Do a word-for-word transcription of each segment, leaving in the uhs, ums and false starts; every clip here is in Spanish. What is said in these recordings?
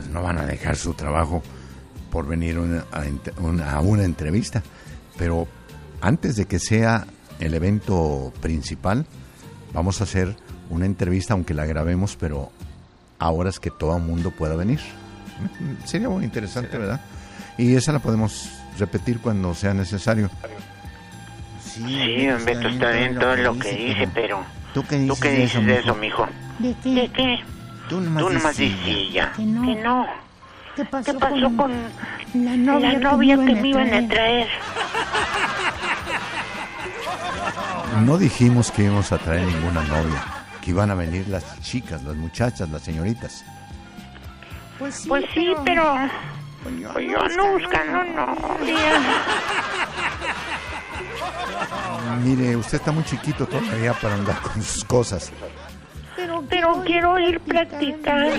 pues no van a dejar su trabajo por venir una, a, una, a una entrevista. Pero antes de que sea el evento principal, vamos a hacer una entrevista, aunque la grabemos, pero ahora es que todo el mundo pueda venir. Sería muy interesante, sí, ¿verdad? Y esa la podemos repetir cuando sea necesario. Sí, sí, Beto, está bien todo lo que dice, pero... ¿Tú qué dices, ¿Tú qué dices de eso, mijo? ¿De qué? ¿De qué? Tú nomás, Tú nomás dices ya. Que no. Que no. ¿Qué pasó, ¿Qué pasó con, con la novia, la novia que, que me iban a traer? No dijimos que íbamos a traer ninguna novia, que iban a venir las chicas, las muchachas, las señoritas. Pues sí, pues sí pero... pero... Pues yo no buscando novia. Mire, usted está muy chiquito todavía para andar con sus cosas. Pero, pero quiero ir practicando.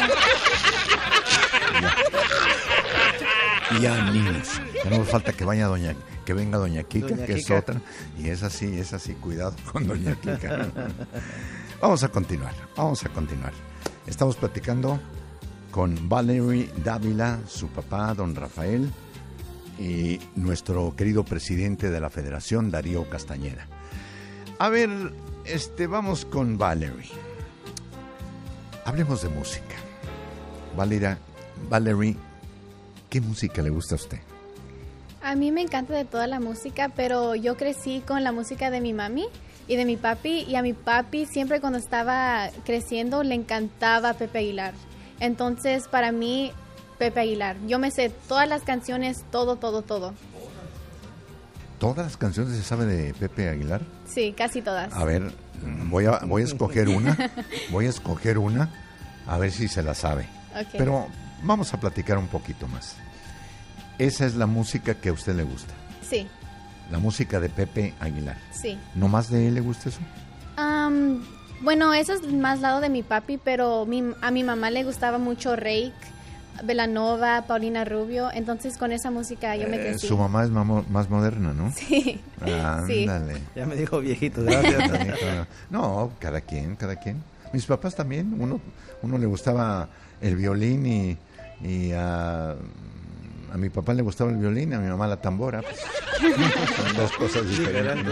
Ya, ya niños, ya no falta que vaya doña, que venga doña Kika, Doña que Kika. es otra, y es así, es así, cuidado con doña Kika. Vamos a continuar, vamos a continuar. Estamos platicando con Valerie Dávila, su papá, don Rafael, y nuestro querido presidente de la Federación, Darío Castañeda. A ver, este, vamos con Valerie. Hablemos de música. Valeria, Valerie, ¿qué música le gusta a usted? A mí me encanta de toda la música, pero yo crecí con la música de mi mami y de mi papi, y a mi papi siempre cuando estaba creciendo le encantaba Pepe Aguilar. Entonces, para mí, Pepe Aguilar. Yo me sé todas las canciones, todo, todo, todo. ¿Todas las canciones se sabe de Pepe Aguilar? Sí, casi todas. A ver, voy a, voy a escoger una, voy a escoger una, a ver si se la sabe. Okay. Pero vamos a platicar un poquito más. Esa es la música que a usted le gusta. Sí. La música de Pepe Aguilar. Sí. ¿No más de él le gusta eso? Um, bueno, eso es más lado de mi papi, pero mi, a mi mamá le gustaba mucho Reik, Belanova, Paulina Rubio, entonces con esa música yo me Eh, crecí. su mamá es mamo- más moderna, ¿no? Sí. Ándale. Sí. Ya me dijo viejito, gracias. No, cada quien, cada quien. Mis papás también, uno, uno le gustaba el violín y, y a, a mi papá le gustaba el violín, a mi mamá la tambora. Pues, son dos cosas diferentes.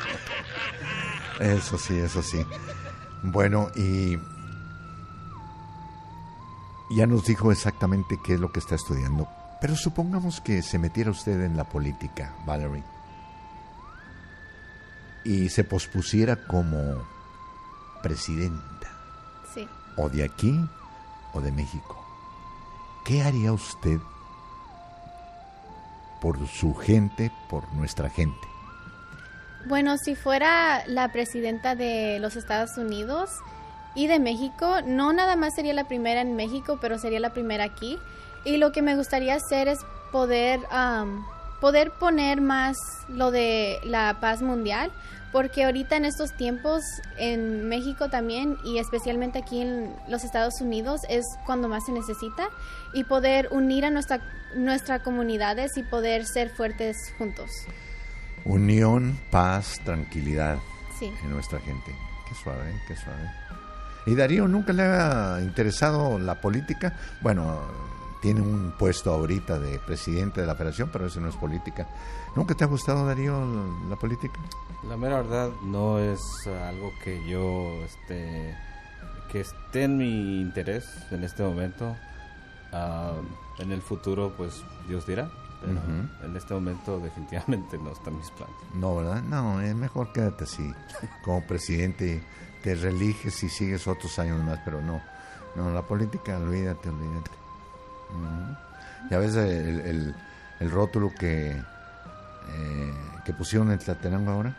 Eso sí, eso sí. Bueno, y ya nos dijo exactamente qué es lo que está estudiando. Pero supongamos que se metiera usted en la política, Valerie, y se pospusiera como presidenta, Sí. o de aquí o de México. ¿Qué haría usted por su gente, por nuestra gente? Bueno, si fuera la presidenta de los Estados Unidos y de México, no nada más sería la primera en México, pero sería la primera aquí. Y lo que me gustaría hacer es poder, um, poder poner más lo de la paz mundial, porque ahorita en estos tiempos en México también y especialmente aquí en los Estados Unidos es cuando más se necesita, y poder unir a nuestra, nuestras comunidades y poder ser fuertes juntos. Unión, paz, tranquilidad, Sí. en nuestra gente. Qué suave, qué suave. ¿Y Darío nunca le ha interesado la política? Bueno, tiene un puesto ahorita de presidente de la federación, pero eso no es política. ¿Nunca te ha gustado, Darío, la política? La mera verdad no es algo que yo este que esté en mi interés en este momento. Uh, en el futuro pues Dios dirá, pero uh-huh. en este momento definitivamente no están mis planes. No, ¿verdad? No, es mejor quédate así como presidente, te religes y sigues otros años más, pero no, no, la política, olvídate, olvídate. Uh-huh. Ya ves el, el, el rótulo que eh, que pusieron en Tlatenango ahora.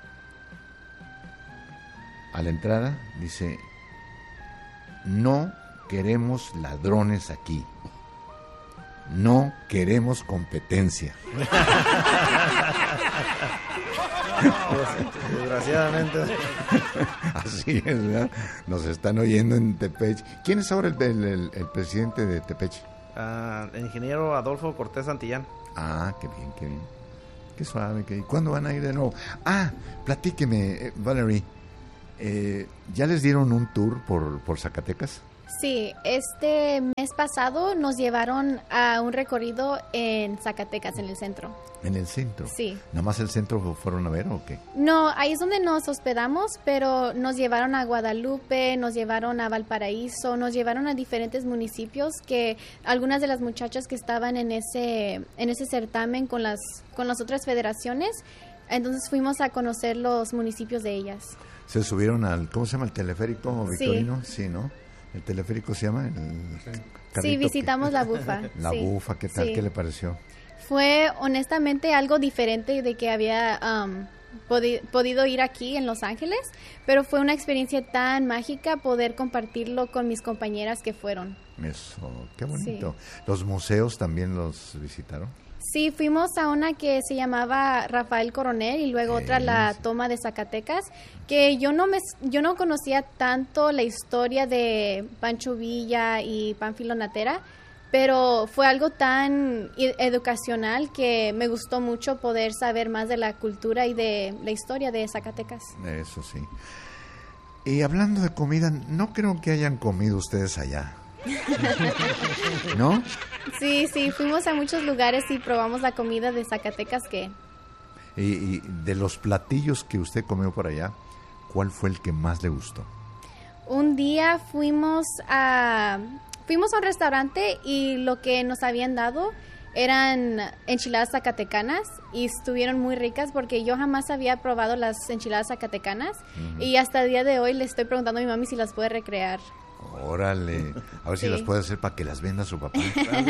A la entrada dice: no queremos ladrones aquí, no queremos competencia. Desgraciadamente. Así es, ¿verdad? Nos están oyendo en Tepeche. ¿Quién es ahora el, el, el, el presidente de Tepeche? Uh, el ingeniero Adolfo Cortés Santillán. Ah, qué bien, qué bien. Qué suave. Qué... ¿Cuándo van a ir de nuevo? Ah, platíqueme, eh, Valerie. Eh, ¿Ya les dieron un tour por, por Zacatecas? Sí, este mes pasado nos llevaron a un recorrido en Zacatecas, en el centro. ¿En el centro? Sí. ¿Nada más el centro fueron a ver o qué? No, ahí es donde nos hospedamos, pero nos llevaron a Guadalupe, nos llevaron a Valparaíso, nos llevaron a diferentes municipios que algunas de las muchachas que estaban en ese en ese certamen con las con las otras federaciones, entonces fuimos a conocer los municipios de ellas. Se subieron al, ¿cómo se llama? ¿El teleférico victorino? Sí, sí, ¿no? ¿El teleférico se llama? El sí, visitamos que... la Bufa. La sí. Bufa, ¿qué tal? Sí. ¿Qué le pareció? Fue honestamente algo diferente de que había um, podi- podido ir aquí en Los Ángeles, pero fue una experiencia tan mágica poder compartirlo con mis compañeras que fueron. Eso, qué bonito. Sí. ¿Los museos también los visitaron? Sí, fuimos a una que se llamaba Rafael Coronel y luego otra la Toma de Zacatecas, que yo no me yo no conocía tanto la historia de Pancho Villa y Pánfilo Natera, pero fue algo tan educacional que me gustó mucho poder saber más de la cultura y de la historia de Zacatecas. Eso sí. Y hablando de comida, no creo que hayan comido ustedes allá. ¿No? Sí, sí, fuimos a muchos lugares y probamos la comida de Zacatecas que... Y, y de los platillos que usted comió por allá, ¿cuál fue el que más le gustó? Un día fuimos a... Fuimos a un restaurante y lo que nos habían dado eran enchiladas zacatecanas y estuvieron muy ricas porque yo jamás había probado las enchiladas zacatecanas uh-huh. y hasta el día de hoy le estoy preguntando a mi mami si las puede recrear. Órale, a ver sí. si las puede hacer para que las venda su papá.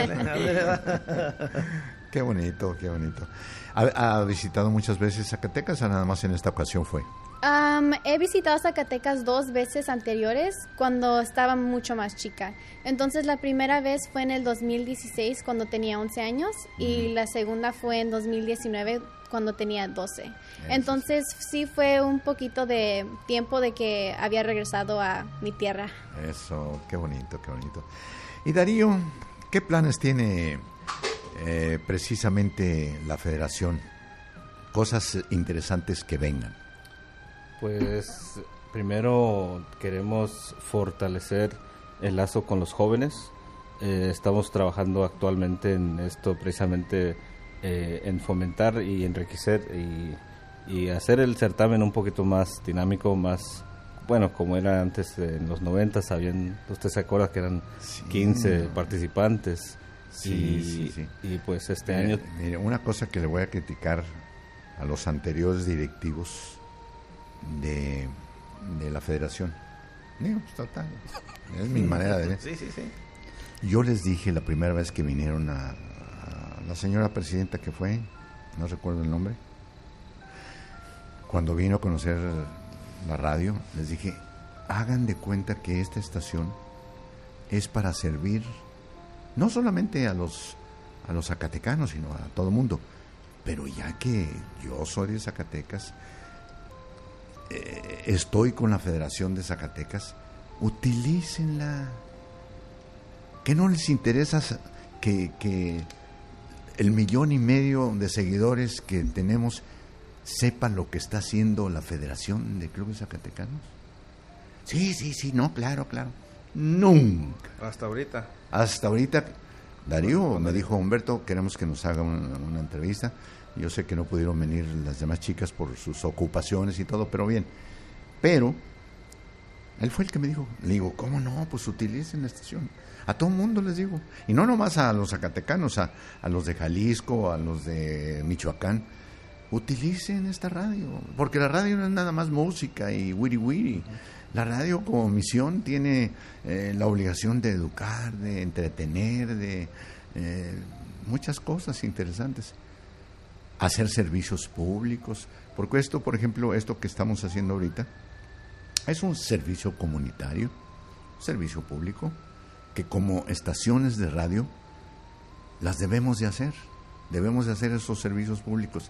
Qué bonito, qué bonito. ¿Ha, ¿Ha visitado muchas veces Zacatecas o nada más en esta ocasión fue? Um, he visitado Zacatecas dos veces anteriores cuando estaba mucho más chica. Entonces la primera vez fue en el dos mil dieciséis cuando tenía once años uh-huh. y la segunda fue en dos mil diecinueve cuando tenía doce. Eso. Entonces sí fue un poquito de tiempo de que había regresado a mi tierra. Eso, qué bonito, qué bonito. Y Darío, ¿qué planes tiene eh, precisamente la federación? Cosas interesantes que vengan. Pues primero queremos fortalecer el lazo con los jóvenes. Eh, estamos trabajando actualmente en esto precisamente eh, en fomentar y enriquecer y, y hacer el certamen un poquito más dinámico, más bueno como era antes en los noventas. Habían, usted se acuerda que eran sí. quince participantes. Sí, y, sí, sí. y pues este mire, año mire, una cosa que le voy a criticar a los anteriores directivos de, de la federación. Digo, pues, total, es mi manera de ver. Sí, sí, sí. Yo les dije la primera vez que vinieron a, a la señora presidenta que fue, no recuerdo el nombre, cuando vino a conocer la radio, les dije, hagan de cuenta que esta estación es para servir no solamente a los a los zacatecanos, sino a todo el mundo. Pero ya que yo soy de Zacatecas, eh, estoy con la Federación de Zacatecas, utilícenla. ¿Qué no les interesa que, que el millón y medio de seguidores que tenemos sepan lo que está haciendo la Federación de Clubes Zacatecanos? Sí, sí, sí, no, claro, claro. Nunca. Hasta ahorita. Hasta ahorita. Darío me dijo, Humberto, queremos que nos haga una, una entrevista. Yo sé que no pudieron venir las demás chicas por sus ocupaciones y todo, pero bien. Pero él fue el que me dijo. Le digo, ¿cómo no? Pues utilicen la estación. A todo el mundo les digo. Y no nomás a los zacatecanos, a, a los de Jalisco, a los de Michoacán. Utilicen esta radio. Porque la radio no es nada más música y wiri wiri. La radio como misión tiene eh, la obligación de educar, de entretener, de eh, muchas cosas interesantes. Hacer servicios públicos. Porque esto, por ejemplo, esto que estamos haciendo ahorita, es un servicio comunitario, servicio público, que como estaciones de radio las debemos de hacer. Debemos de hacer esos servicios públicos.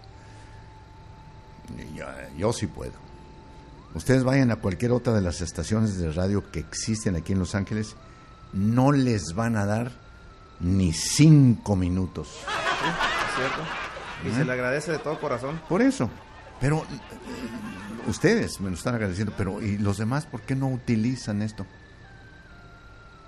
Yo, yo sí puedo. Ustedes vayan a cualquier otra de las estaciones de radio que existen aquí en Los Ángeles, no les van a dar ni cinco minutos. Sí, es cierto. Y ¿Eh? se le agradece de todo corazón. Por eso. Pero ustedes me lo están agradeciendo, pero ¿y los demás por qué no utilizan esto?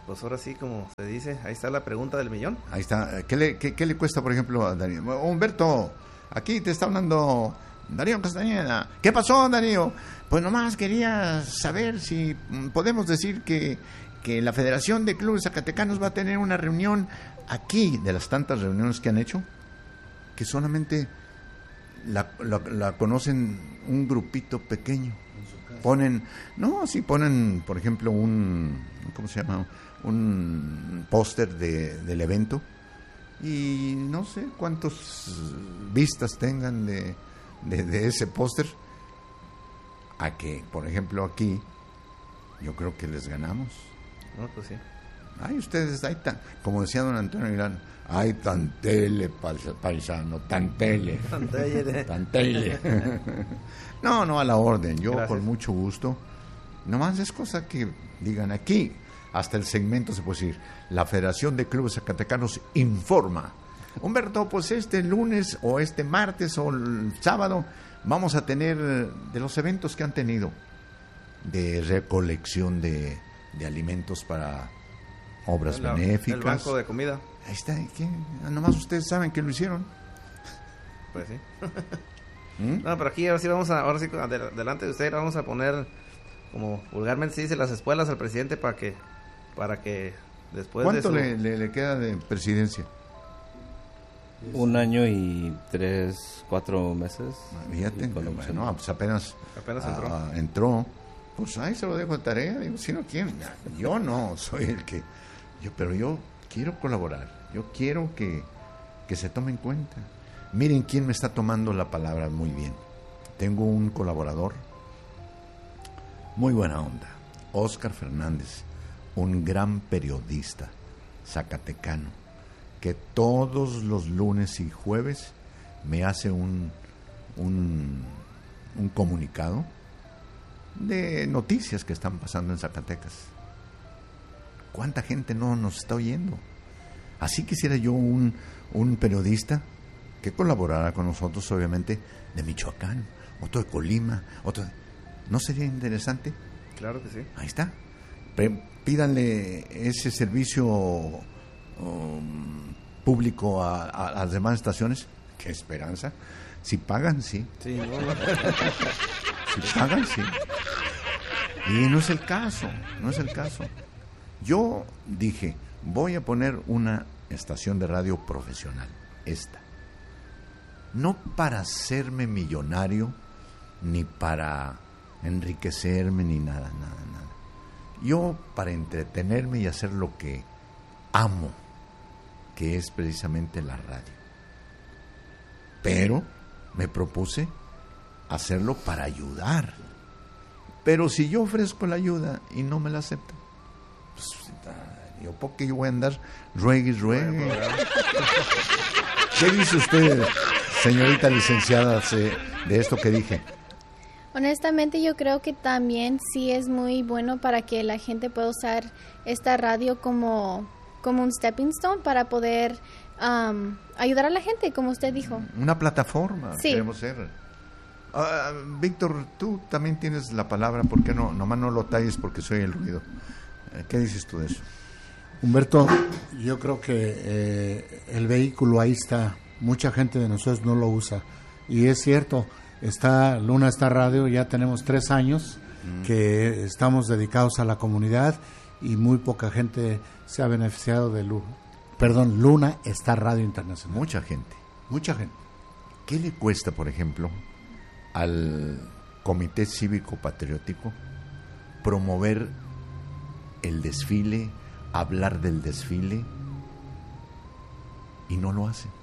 Pues ahora sí, como se dice, ahí está la pregunta del millón. Ahí está. ¿Qué le, qué, qué le cuesta, por ejemplo, a Darío? Humberto, aquí te está hablando Darío Castañeda. ¿Qué pasó, Darío? Pues nomás quería saber si podemos decir que, que la Federación de Clubes Zacatecanos va a tener una reunión aquí, de las tantas reuniones que han hecho, que solamente la, la, la conocen un grupito pequeño. Ponen, no, sí ponen, por ejemplo, un, ¿cómo se llama? Un póster de, del evento y no sé cuántas vistas tengan de, de, de ese póster, a que, por ejemplo, aquí yo creo que les ganamos. No, pues sí. Ay, ustedes, hay tan, como decía don Antonio Aguilar, hay tan tele, paisano, tan tele, tan tele. tan tele. No, no, a la orden, yo Gracias. con mucho gusto. Nomás es cosa que digan aquí, hasta el segmento se puede decir, la Federación de Clubes Zacatecanos informa. Humberto, pues este lunes o este martes o el sábado vamos a tener de los eventos que han tenido de recolección de, de alimentos para obras La, benéficas. El banco de comida. Ahí está, ¿qué? Nomás ustedes saben que lo hicieron. Pues sí. ¿Mm? No, pero aquí ahora sí vamos a, ahora sí, adel- delante de usted vamos a poner, como vulgarmente se dice, las espuelas al presidente para que, para que después ¿Cuánto de su... le, le, le queda de presidencia? Un año y tres, cuatro meses. Fíjate, Y con la bueno, pues apenas, Apenas ah, entró. entró. Pues ahí se lo dejo de tarea. Digo, si no, ¿quién? Yo no soy el que... yo Pero yo quiero colaborar. Yo quiero que, que se tome en cuenta. Miren quién me está tomando la palabra muy bien. Tengo un colaborador muy buena onda, Óscar Fernández, un gran periodista zacatecano, que todos los lunes y jueves me hace un, un, un comunicado de noticias que están pasando en Zacatecas. ¿Cuánta gente no nos está oyendo? Así quisiera yo un, un periodista que colaborara con nosotros, obviamente, de Michoacán, otro de Colima, otro de... ¿No sería interesante? Claro que sí. Ahí está. P- pídanle ese servicio um, público a, a, a las demás estaciones. ¡Qué esperanza! Si pagan, sí. Sí, no, no. Si pagan, sí. Y no es el caso, no es el caso. Yo dije, voy a poner una estación de radio profesional, esta. No para hacerme millonario, ni para enriquecerme, ni nada, nada, nada. Yo para entretenerme y hacer lo que amo, que es precisamente la radio. Pero me propuse hacerlo para ayudar. Pero si yo ofrezco la ayuda y no me la aceptan, pues, yo porque yo voy a andar ruegue y ruegue. ¿Qué dice usted, señorita licenciada, de esto que dije? Honestamente, yo creo que también sí es muy bueno para que la gente pueda usar esta radio como, como un stepping stone para poder um, ayudar a la gente, como usted dijo. Una plataforma, sí. Queremos ser. Uh, Víctor, tú también tienes la palabra, ¿por qué no? Nomás no lo talles porque soy el ruido. ¿Qué dices tú de eso? Humberto, yo creo que eh, el vehículo ahí está, mucha gente de nosotros no lo usa, y es cierto, está Luna Star Radio, ya tenemos tres años mm. que estamos dedicados a la comunidad y muy poca gente se ha beneficiado de Luna, perdón, Luna Star Radio Internacional. Mucha gente. Mucha gente. ¿Qué le cuesta, por ejemplo, al Comité Cívico Patriótico promover el desfile, hablar del desfile, y no lo hace?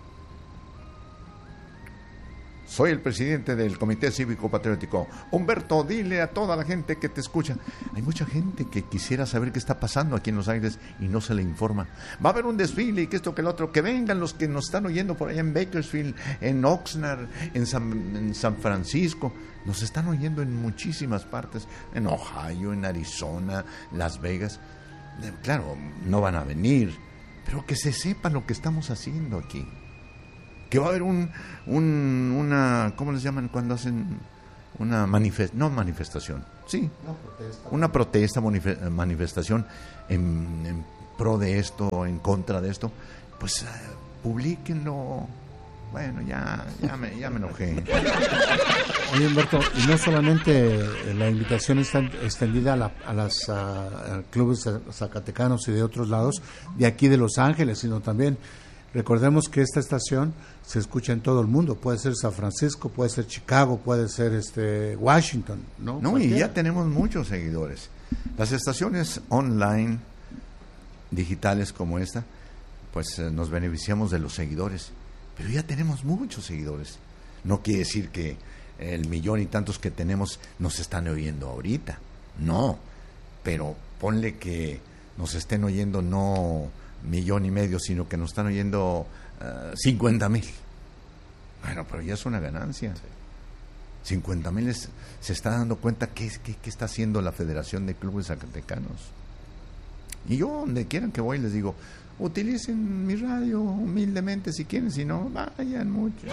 Soy el presidente del Comité Cívico Patriótico. Humberto, dile a toda la gente que te escucha. Hay mucha gente que quisiera saber qué está pasando aquí en Los Ángeles y no se le informa. Va a haber un desfile y que esto, que el otro. Que vengan los que nos están oyendo por allá en Bakersfield, en Oxnard, en San, en San Francisco. Nos están oyendo en muchísimas partes. En Ohio, en Arizona, Las Vegas. Claro, no van a venir, pero que se sepa lo que estamos haciendo aquí. Que va a haber un, un una, ¿cómo les llaman cuando hacen una manifestación? No manifestación, sí, una protesta, una protesta manifestación en, en pro de esto, en contra de esto, pues uh, publíquenlo. Bueno, ya, ya, me, ya me enojé. Oye, Humberto, y no solamente la invitación está extendida a, la, a las a, a clubes zacatecanos y de otros lados, de aquí de Los Ángeles, sino también, recordemos que esta estación se escucha en todo el mundo. Puede ser San Francisco, puede ser Chicago, puede ser este Washington, ¿no? No, Cualquiera. Y ya tenemos muchos seguidores. Las estaciones online, digitales como esta, pues eh, nos beneficiamos de los seguidores. Pero ya tenemos muchos seguidores. No quiere decir que el millón y tantos que tenemos nos están oyendo ahorita. No, pero ponle que nos estén oyendo no millón y medio, sino que nos están oyendo uh, cincuenta mil. Bueno, pero ya es una ganancia. Sí. cincuenta mil se está dando cuenta qué, qué, qué está haciendo la Federación de Clubes Zacatecanos. Y yo, donde quieran que voy, les digo, utilicen mi radio humildemente si quieren, si no, vayan mucho.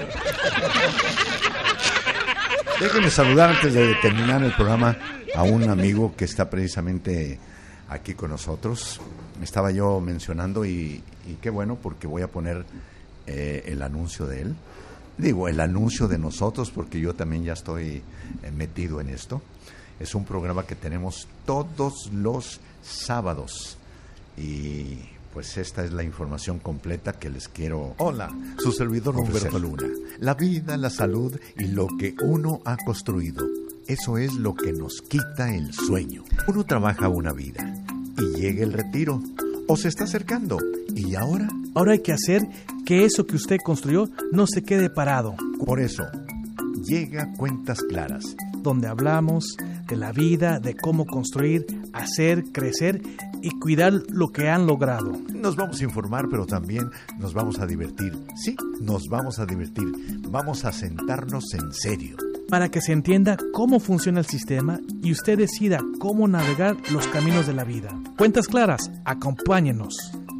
Déjenme saludar antes de terminar el programa a un amigo que está precisamente aquí con nosotros. Estaba yo mencionando y, y qué bueno, porque voy a poner eh, el anuncio de él. Digo, el anuncio de nosotros, porque yo también ya estoy eh, metido en esto. Es un programa que tenemos todos los sábados y pues esta es la información completa que les quiero. Hola, su servidor Humberto Luna. La vida, la salud y lo que uno ha construido. Eso es lo que nos quita el sueño. Uno trabaja una vida y llega el retiro o se está acercando. ¿Y ahora? Ahora hay que hacer que eso que usted construyó no se quede parado. Por eso, llega Cuentas Claras, donde hablamos de la vida, de cómo construir, hacer, crecer y cuidar lo que han logrado. Nos vamos a informar, pero también nos vamos a divertir. Sí, nos vamos a divertir. Vamos a sentarnos en serio. Para que se entienda cómo funciona el sistema y usted decida cómo navegar los caminos de la vida. Cuentas Claras, acompáñenos.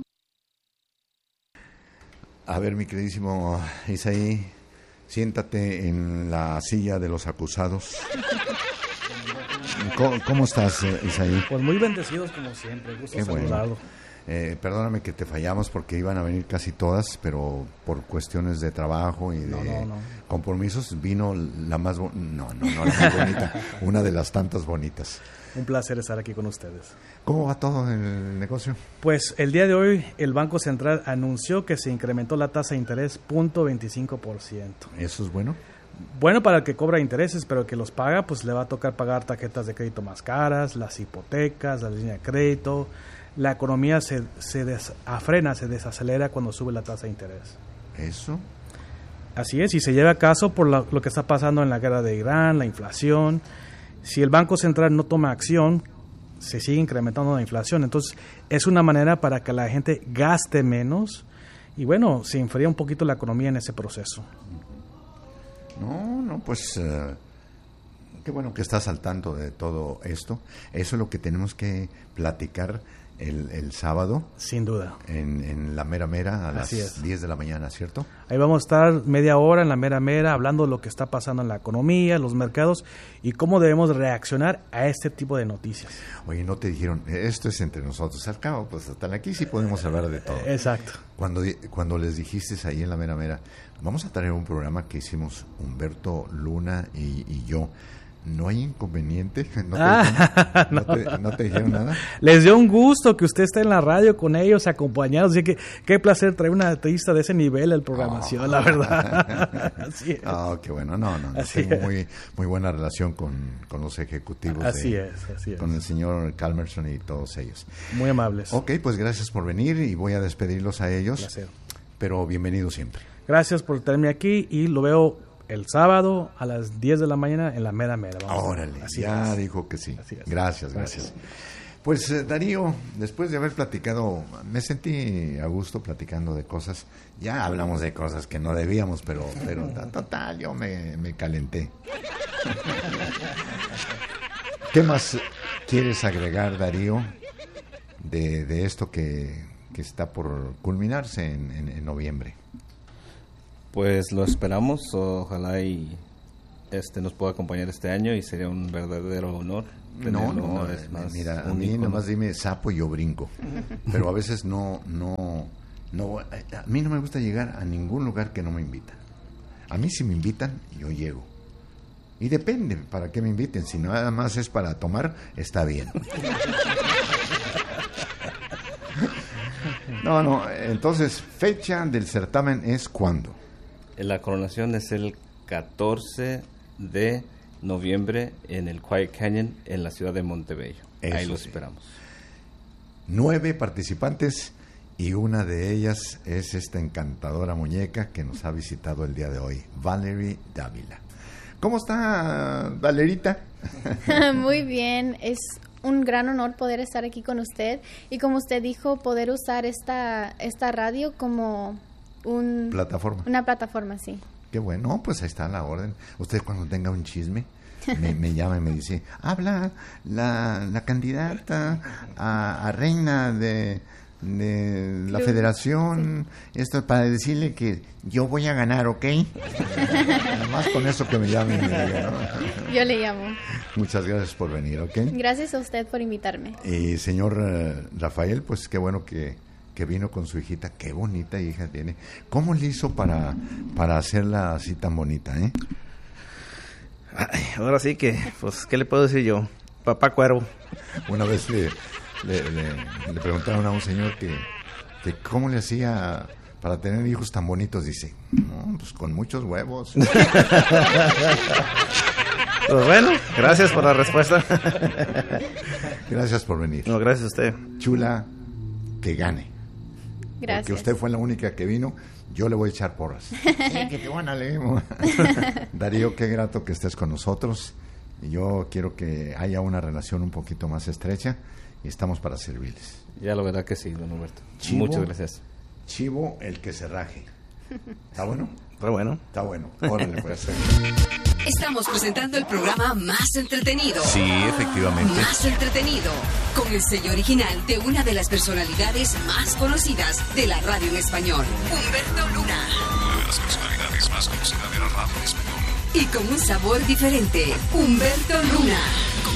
A ver, mi queridísimo Isaí, siéntate en la silla de los acusados. ¿Cómo, cómo estás, Isaí? Pues muy bendecidos como siempre, gusto saludarlo. Bueno. Eh, perdóname que te fallamos porque iban a venir casi todas, pero por cuestiones de trabajo y de no, no, no. compromisos vino la más bo- no, no, no la más bonita, una de las tantas bonitas. Un placer estar aquí con ustedes. ¿Cómo va todo en el negocio? Pues el día de hoy el Banco Central anunció que se incrementó la tasa de interés cero punto veinticinco por ciento. ¿Eso es bueno? Bueno para el que cobra intereses, pero el que los paga, pues le va a tocar pagar tarjetas de crédito más caras, las hipotecas, la línea de crédito. La economía se, se desafrena, se desacelera cuando sube la tasa de interés. ¿Eso? Así es, y se lleva a caso por la, lo que está pasando en la guerra de Irán, la inflación. Si el Banco Central no toma acción, se sigue incrementando la inflación. Entonces, es una manera para que la gente gaste menos y, bueno, se enfría un poquito la economía en ese proceso. No, no, pues uh, qué bueno que estás al tanto de todo esto. Eso es lo que tenemos que platicar el, el sábado. Sin duda. En, en la Mera Mera a Así las es. diez de la mañana, ¿cierto? Ahí vamos a estar media hora en la Mera Mera hablando de lo que está pasando en la economía, los mercados y cómo debemos reaccionar a este tipo de noticias. Oye, no te dijeron, esto es entre nosotros. Al cabo, pues hasta aquí sí podemos hablar de todo. Exacto. Cuando, cuando les dijiste ahí en la Mera Mera, vamos a traer un programa que hicimos Humberto Luna y, y yo. ¿No hay inconveniente? ¿No te, ah, ¿no, no. Te, ¿No te dijeron nada? Les dio un gusto que usted esté en la radio con ellos, acompañados. Así que qué placer traer una artista de ese nivel al programación, oh. la verdad. Así es. Oh, qué bueno. No, no, no. Tengo muy, muy buena relación con, con los ejecutivos. Así de, es, así es. Con el señor Calmerson y todos ellos. Muy amables. Ok, pues gracias por venir y voy a despedirlos a ellos. Placer. Pero bienvenido siempre. Gracias por tenerme aquí y lo veo el sábado a las diez de la mañana en la Mera Mera. Vamos Órale, Así ya es. Dijo que sí. Gracias, gracias, gracias. Pues eh, Darío, después de haber platicado, me sentí a gusto platicando de cosas. Ya hablamos de cosas que no debíamos, pero, pero total, yo me, me calenté. ¿Qué más quieres agregar, Darío, de, de esto que, que está por culminarse en, en, en noviembre? Pues lo esperamos, ojalá y este nos pueda acompañar este año y sería un verdadero honor No, no, no es más mira, a mí nomás dime sapo y yo brinco. Pero a veces no, no, no, a mí no me gusta llegar a ningún lugar que no me invitan. A mí si me invitan, yo llego. Y depende para qué me inviten. Si nada más es para tomar, está bien. No, no, entonces, fecha del certamen es ¿cuándo? La coronación es el catorce de noviembre en el Quiet Canyon, en la ciudad de Montebello. Eso Ahí los sí. esperamos. Nueve participantes y una de ellas es esta encantadora muñeca que nos ha visitado el día de hoy, Valerie Dávila. ¿Cómo está, Valerita? Muy bien, es un gran honor poder estar aquí con usted y como usted dijo, poder usar esta, esta radio como un, plataforma. una plataforma, sí. Qué bueno, pues ahí está la orden. Usted cuando tenga un chisme, me, me llama y me dice, habla la, la candidata a, a reina de, de la Club. Federación, sí. Esto para decirle que yo voy a ganar, ¿ok? Además con eso que me llame y me diga, ¿no? Yo le llamo. Muchas gracias por venir, ¿ok? Gracias a usted por invitarme. Y señor uh, Rafael, pues qué bueno que... que vino con su hijita, qué bonita hija tiene. ¿Cómo le hizo para, para hacerla así tan bonita, eh? Ay, ahora sí que, pues, ¿qué le puedo decir yo? Papá cuervo. Una vez le, le, le, le preguntaron a un señor que, que cómo le hacía para tener hijos tan bonitos. Dice, no, pues con muchos huevos. Pues bueno, gracias por la respuesta. Gracias por venir. No, gracias a usted. Chula, que gane. Gracias. Porque usted fue la única que vino, yo le voy a echar porras. Sí, que te van a leer. Darío, qué grato que estés con nosotros. Y yo quiero que haya una relación un poquito más estrecha y estamos para servirles. Ya la verdad que sí, don Humberto. Chivo, muchas gracias. Chivo, el que se raje. ¿Está bueno? Está bueno. Está bueno. Órale, pues. Estamos presentando el programa más entretenido. Sí, efectivamente. Más entretenido. Con el sello original de una de las personalidades más conocidas de la radio en español, Humberto Luna. Una de las personalidades más conocidas de la radio en español. Y con un sabor diferente, Humberto Luna.